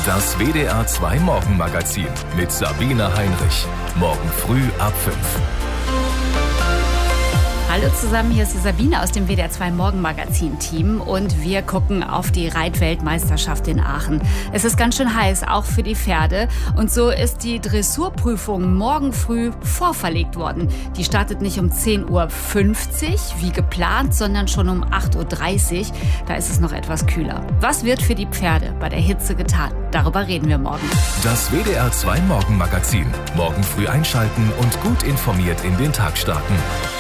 Das WDR 2 Morgenmagazin mit Sabine Heinrich. Morgen früh ab 5. Hallo zusammen, hier ist die Sabine aus dem WDR 2 Morgenmagazin-Team und wir gucken auf die Reitweltmeisterschaft in Aachen. Es ist ganz schön heiß, auch für die Pferde, und so ist die Dressurprüfung morgen früh vorverlegt worden. Die startet nicht um 10.50 Uhr wie geplant, sondern schon um 8.30 Uhr. Da ist es noch etwas kühler. Was wird für die Pferde bei der Hitze getan? Darüber reden wir morgen. Das WDR 2 Morgenmagazin. Morgen früh einschalten und gut informiert in den Tag starten.